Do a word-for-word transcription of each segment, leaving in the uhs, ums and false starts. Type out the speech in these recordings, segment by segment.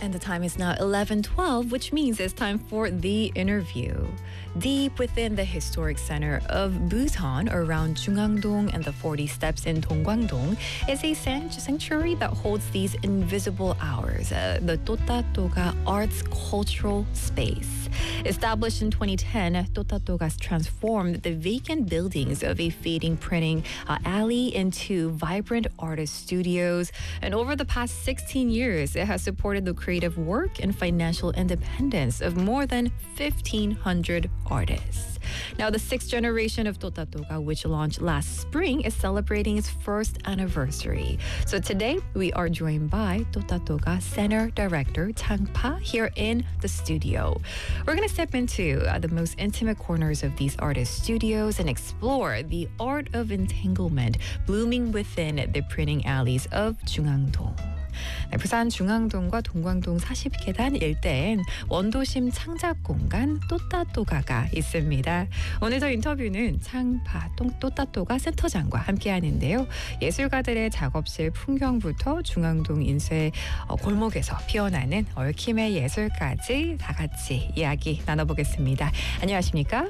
And the time is now eleven twelve, which means it's time for the interview. Deep within the historic center of Busan, around Jungangdong and the forty steps in Donggwangdong, is a sanctuary that holds these invisible hours, uh, the Totatoga Arts Cultural Space. Established in twenty ten, Totatoga's transformed the vacant buildings of a fading printing uh, alley into vibrant artist studios. And over the past sixteen years, it has supported the creative work and financial independence of more than fifteen hundred artists. Now, the sixth generation of Totatoga, which launched last spring, is celebrating its first anniversary. So today, we are joined by Totatoga Center Director Chang Pa here in the studio. We're going to step into uh, the most intimate corners of these artist studios and explore the art of entanglement blooming within the printing alleys of Jungangdong. 네, 부산 중앙동과 동광동 사십 계단 일대엔 원도심 창작 공간 또따또가가 있습니다. 오늘도 인터뷰는 창파 또따또가 센터장과 함께하는데요. 예술가들의 작업실 풍경부터 중앙동 인쇄 골목에서 피어나는 얽힘의 예술까지 다 같이 이야기 나눠보겠습니다. 안녕하십니까?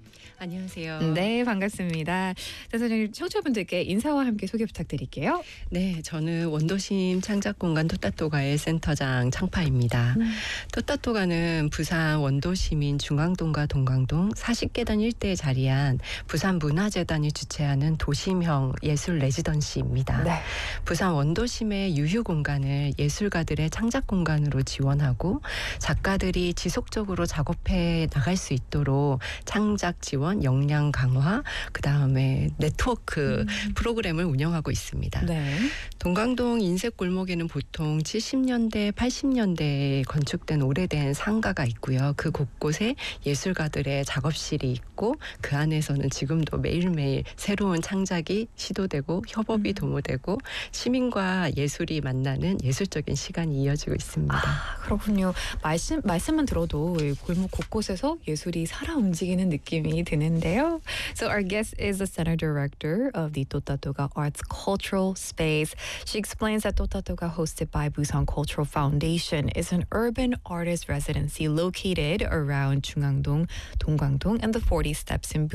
안녕하세요. 네, 반갑습니다. 선생님, 청취자분들께 인사와 함께 소개 부탁드릴게요. 네, 저는 원도심 창작공간 또따또가의 센터장 창파입니다. 음. 또따또가는 부산 원도심인 중앙동과 동광동 사십 계단 일대에 자리한 부산문화재단이 주최하는 도심형 예술 레지던시입니다. 네. 부산 원도심의 유휴 공간을 예술가들의 창작 공간으로 지원하고 작가들이 지속적으로 작업해 나갈 수 있도록 창작 지원 역량 강화, 그 다음에 네트워크 음. 프로그램을 운영하고 있습니다. 네. 동광동 인쇄골목에는 보통 칠십 년대, 팔십 년대에 건축된 오래된 상가가 있고요. 그 곳곳에 예술가들의 작업실이 있고 그 안에서는 지금도 매일매일 새로운 창작이 시도되고 협업이 음. 도모되고 시민과 예술이 만나는 예술적인 시간이 이어지고 있습니다. 아, 그렇군요. 말씀, 말씀만 들어도 골목 곳곳에서 예술이 살아 움직이는 느낌이 드는 So our guest is the center director of the Totatoga Arts Cultural Space. She explains that Totatoga, hosted by Busan Cultural Foundation, is an urban artist residency located around Jungangdong, Donggwangdong, and the forty steps in